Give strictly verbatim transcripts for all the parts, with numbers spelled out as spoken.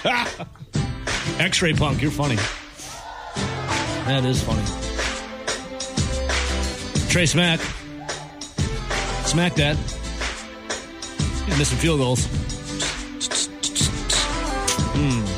X-Ray Punk, you're funny. That is funny. Trey Smack. Smack that. You're missing field goals. Mm.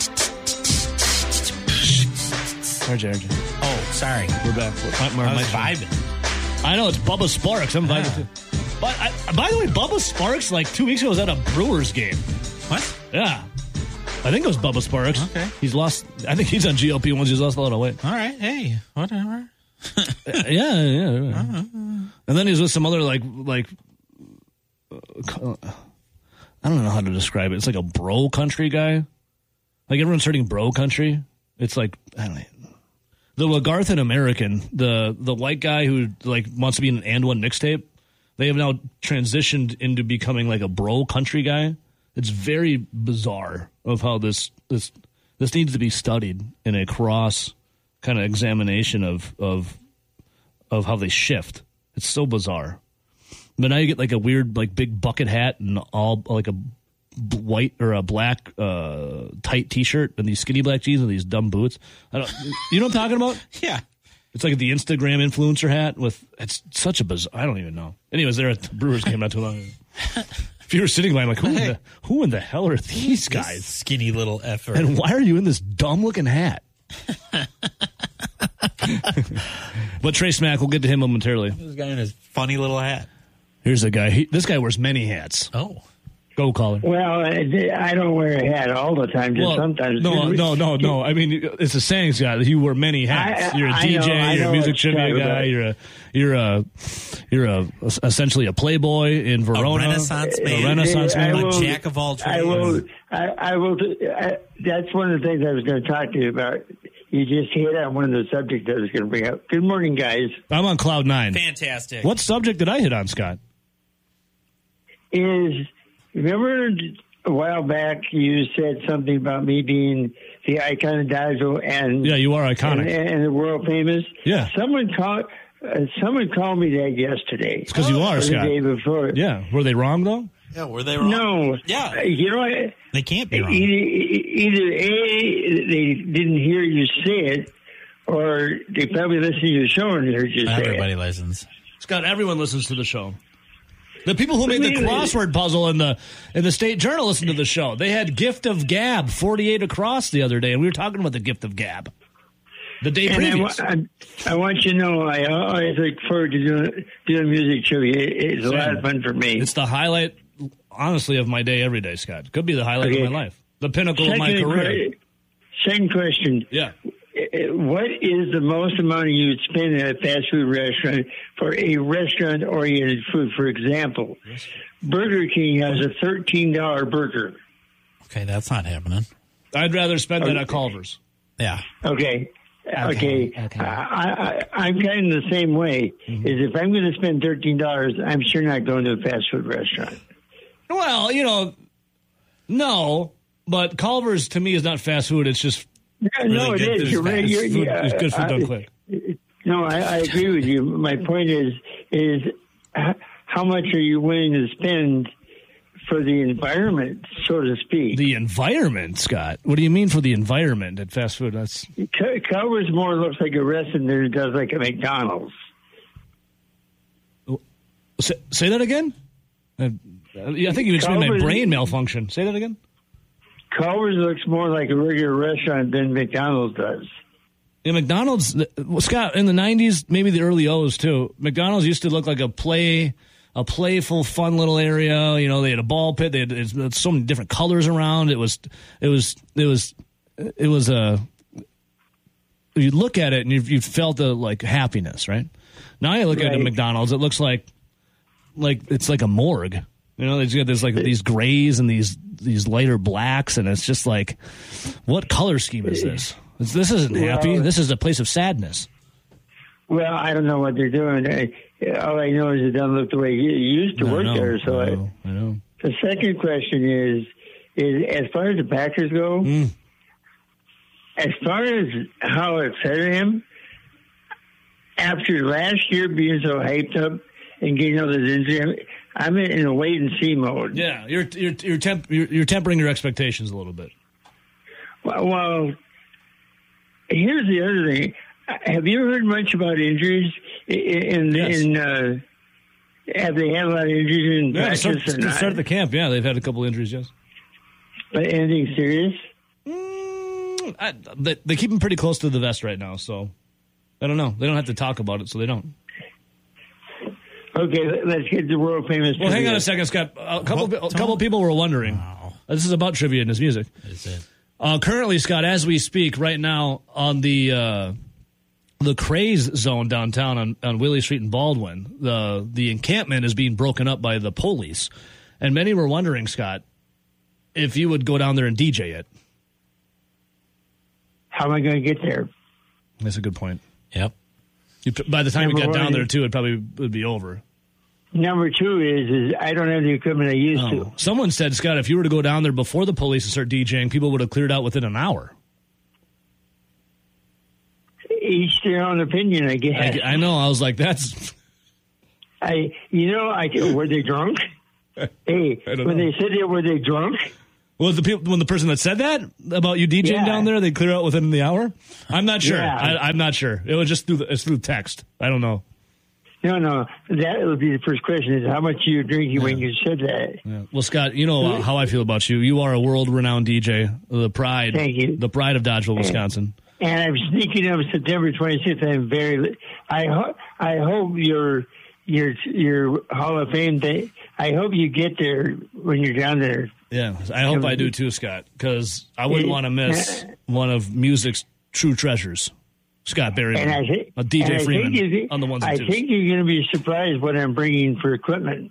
R J, R J. Oh, sorry. We're back. We're, I was vibing. I know, it's Bubba Sparks. I'm vibing too. But I, by the way, Bubba Sparks, like two weeks ago, was at a Brewers game. What? Yeah. I think it was Bubba Sparks. Okay. He's lost, I think he's on G L P once he's lost a lot of weight. All right. Hey, whatever. yeah, yeah. yeah. Uh-huh. And then he's with some other, like, like, uh, I don't know how to describe it. It's like a bro country guy. Like everyone's starting bro country. It's like, I don't know. The Lagarthan American, the the white guy who like wants to be in an and one mixtape, they have now transitioned into becoming like a bro country guy. It's very bizarre of how this this this needs to be studied in a cross kind of examination of of of how they shift. It's so bizarre. But now you get like a weird like big bucket hat and all like a white or a black uh, tight T-shirt and these skinny black jeans and these dumb boots. I don't, you know what I'm talking about? Yeah. It's like the Instagram influencer hat with, it's such a bizarre, I don't even know. Anyways, they're at the Brewers game not too long ago. If you were sitting by, I'm like, who in the, who in the hell are these guys? This skinny little effort. And why are you in this dumb looking hat? But Trey Smack, we'll get to him momentarily. This guy in his funny little hat. Here's a guy. He, this guy wears many hats. Oh. Go, caller. Well, I don't wear a hat all the time, just well, sometimes. No, no, no, no. I mean, it's a saying, Scott, that you wear many hats. I, you're a I D J, know, you're a music trivia guy, you're a, you're a, you're a, essentially a playboy in Verona. A Renaissance man. A Renaissance man. A jack of all trades. I will, I, I will, I, that's one of the things I was going to talk to you about. You just hit on one of the subjects I was going to bring up. Good morning, guys. I'm on cloud nine. Fantastic. What subject did I hit on, Scott? Is, remember a while back you said something about me being the icon of Dodgeville and yeah, you are iconic and, and the world famous. Yeah, someone called uh, someone called me that yesterday. It's because you are, or Scott. The day before. Yeah, were they wrong though? Yeah, were they wrong? No. Yeah, uh, you know what? They can't be wrong. Either, either a they didn't hear you say it, or they probably listened to your show and heard you say it. Everybody listens. Scott, everyone listens to the show. The people who made the crossword puzzle in the in the State Journal listen to the show. They had Gift of Gab forty-eight across the other day, and we were talking about the Gift of Gab the day and previous. I, I, I want you to know I always look forward to doing, doing music trivia. It's a Same. lot of fun for me. It's the highlight, honestly, of my day every day, Scott. Could be the highlight okay. of my life. The pinnacle second of my career. Que- second question. Yeah. What is the most amount you'd spend at a fast food restaurant for a restaurant-oriented food? For example, Burger King has a thirteen dollars burger. Okay, that's not happening. I'd rather spend okay. that at Culver's. Yeah. Okay. Okay. okay. okay. I, I, I'm kind of the same way. Mm-hmm. Is if I'm going to spend thirteen dollars, I'm sure not going to a fast food restaurant. Well, you know, no, but Culver's to me is not fast food. It's just Yeah, really no, it is. You're right. You're, food, yeah, it's good food done I, quick. No, I, I agree with you. My point is, is how much are you willing to spend for the environment, so to speak? The environment, Scott? What do you mean for the environment at fast food? That's Culver's more looks like a restaurant than it does like a McDonald's. Say, say that again? Uh, I think you explained my brain malfunction. Say that again? Culver's looks more like a regular restaurant than McDonald's does. Yeah, McDonald's, well, Scott, in the nineties, maybe the early O's too, McDonald's used to look like a play, a playful, fun little area. You know, they had a ball pit. They had, it had so many different colors around. It was, it was, it was, it was a, you look at it and you you felt the like happiness, right? Now you look right. at a McDonald's, it looks like, like, it's like a morgue. You know, there's, there's like these grays and these these lighter blacks, and it's just like, what color scheme is this? It's, this isn't happy. Well, this is a place of sadness. Well, I don't know what they're doing. I, all I know is it doesn't look the way you used to I work know, there. So I know, I, I know. The second question is, is as far as the Packers go, mm. as far as how excited I am, after last year being so hyped up and getting all this injury, I'm in a wait and see mode. Yeah, you're you're you're, temp, you're you're tempering your expectations a little bit. Well, well, here's the other thing. Have you heard much about injuries in Yes. in? Uh, have they had a lot of injuries in Yeah, practice start, or not? start the camp. Yeah, they've had a couple injuries. Yes. But anything serious? Mm, I, they, they keep them pretty close to the vest right now, so I don't know. They don't have to talk about it, so they don't. Okay, let's get the world famous. Well, hang trivia. on a second, Scott. A couple, Well, a couple people were wondering. Wow. This is about trivia in his music. Is it? Uh, currently, Scott, as we speak, right now on the uh, the craze zone downtown on, on Willie Street in Baldwin, the the encampment is being broken up by the police, and many were wondering, Scott, if you would go down there and D J it. How am I going to get there? That's a good point. Yep. You, by the time you Number got down one there, is- too, it probably would be over. Number two is is I don't have the equipment I used Oh. to. Someone said, Scott, if you were to go down there before the police and start DJing, people would have cleared out within an hour. Each their own opinion, I guess. I, I know. I was like, that's. I, you know, I were they drunk? Hey, I don't when know. they said that, were they drunk? Was the people when the person that said that about you DJing Yeah. down there, they clear out within the hour? I'm not sure. Yeah. I, I'm not sure. It was just through the, it's through text. I don't know. No, no. That would be the first question: is how much you were drinking when you said that? Yeah. Well, Scott, you know how I feel about you. You are a world-renowned D J, the pride, Thank you. the pride of Dodgeville, Wisconsin. And I'm sneaking up September twenty-sixth. I'm very. I hope. I hope your your your Hall of Fame day. I hope you get there when you're down there. Yeah, I hope I do too, Scott, because I wouldn't want to miss one of music's true treasures. Scott Berryman, And I think a D J and I Freeman think you- on the ones I and twos. think you're going to be surprised what I'm bringing for equipment.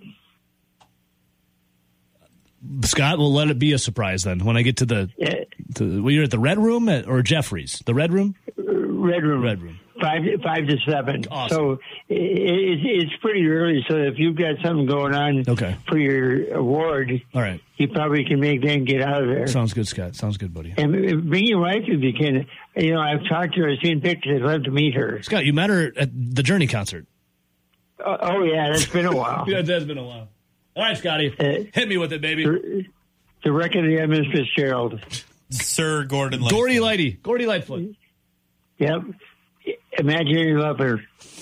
Scott, we'll let it be a surprise then when I get to the. Yeah, To, well, you're at the Red Room at, or Jeffrey's? The Red Room? Red Room. Red Room. Five five to seven. Awesome. So it, it, it's pretty early. So if you've got something going on Okay. for your award, All right. you probably can make them get out of there. Sounds good, Scott. Sounds good, buddy. And bring your wife if you can. You know, I've talked to her. I've seen pictures. I'd love to meet her. Scott, you met her at the Journey concert. Oh, oh yeah, that's been a while. Yeah, it has been a while. All right, Scotty. Uh, Hit me with it, baby. the, the record of the Miss Fitzgerald. Sir Gordon Lightfoot. Gordy Lighty. Gordy Lightfoot. Yep. Imaginary Lover.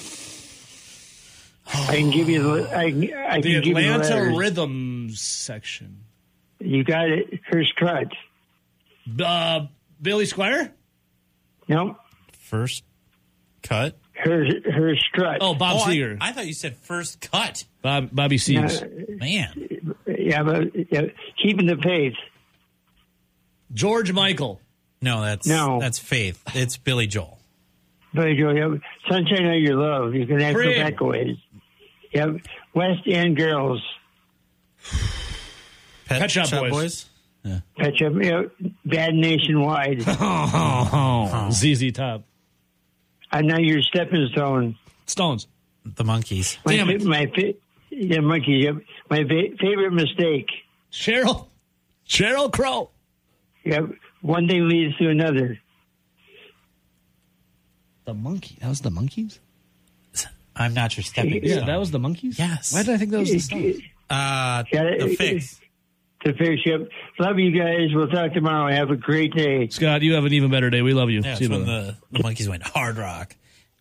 I can give you the. I, can- I The can give you the Atlanta letters. Rhythm section. You got it. Her strut. Uh, Billy Squire? Nope. First cut. Her her strut. Oh, Bob oh, I, Seger. I thought you said first cut. Bob, Bobby Sees. Uh, Man. yeah, but yeah, keeping the faith. George Michael. No, that's No. that's Faith. It's Billy Joel. But you know, Sunshine of Your Love. You can ask Cream. go back a ways. Yep. West End Girls. Pet, Pet Shop Boys. Yeah. Pet Shop, you know, Bad Nationwide. Oh, Z Z Top. I'm not your stepping stone. Stones. The Monkees. My, Damn it. fa- my fa- yeah, monkey. Yep. My fa- favorite mistake. Cheryl. Cheryl Crow. Yep. One thing leads to another. The Monkey. That was the Monkeys? I'm not your stepping Yeah, stone. that was the Monkeys? Yes. Why did I think that was the Stones? uh, Yeah, the it- Fix. To fix up. Love you guys. We'll talk tomorrow. Have a great day. Scott, you have an even better day. We love you. Yeah, See it's you when later. the, the Monkeys went hard rock.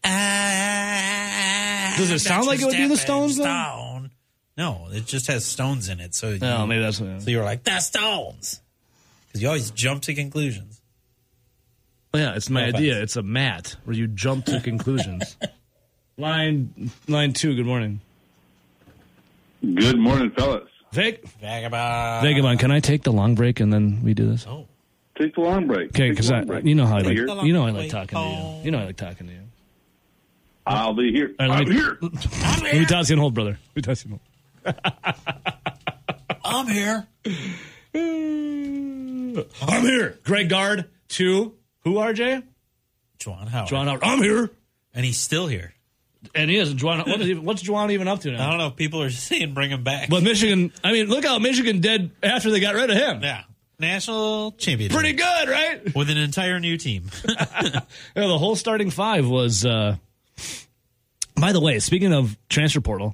Ah, Does it sound like it would be the Stones, though? Stone. No, it just has stones in it. So, you, Oh, maybe that's what. so you were like, that's Stones. Because you always jump to conclusions. Yeah, it's my No idea. offense. It's a mat where you jump to conclusions. line line two. Good morning, Good morning, fellas. Vic. Vagabond. Vagabond, can I take the long break and then we do this? Oh. Take the long break. Okay, Take because the I, long break. you know how I I'll be like, here. you know I like talking to you. You know I like talking to you. I'll be here. All right, let I'm me- here. Let me toss you on hold, brother. Let me toss you on I'm here. hold. I'm here. Greg Gard to who? R J. Juwan Howard. Juwan Howard. I'm here. And he's still here. And he is Juwan. What is he, what's Juwan even up to I now? don't know. People are saying bring him back. But Michigan. I mean, look how Michigan did after they got rid of him. yeah. National championship. Pretty good, right? With an entire new team. Yeah, the whole starting five was. Uh, by the way, speaking of transfer portal,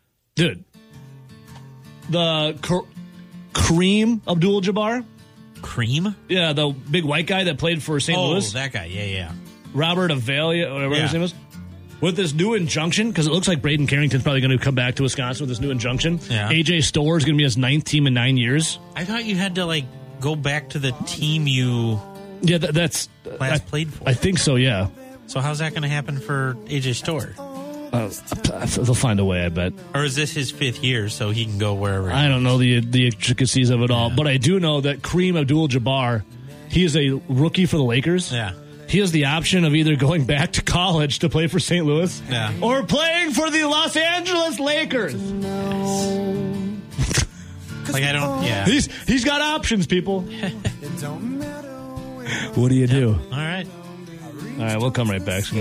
dude, the K- Kareem Abdul-Jabbar. Kareem Cream? Yeah, the big white guy that played for Saint Oh, Louis. that guy. Yeah, yeah. Robert Avalia, whatever Yeah. his name is. With this new injunction, because it looks like Braden Carrington's probably going to come back to Wisconsin with this new injunction. Yeah. A J Storer is going to be his ninth team in nine years. I thought you had to, like, go back to the team you Yeah, that, that's last I, played for. I think so. Yeah, So how's that going to happen for A J Storer? uh, they'll find a way. I bet. Or is this his fifth year, so he can go wherever? I don't know the the intricacies of it all, but I do know that Kareem Abdul-Jabbar, he is a rookie for the Lakers. Yeah. He has the option of either going back to college to play for Saint Louis, Yeah. or playing for the Los Angeles Lakers. Like, I don't, yeah. He's he's got options, people. What do you do? All right. All right, we'll come right back.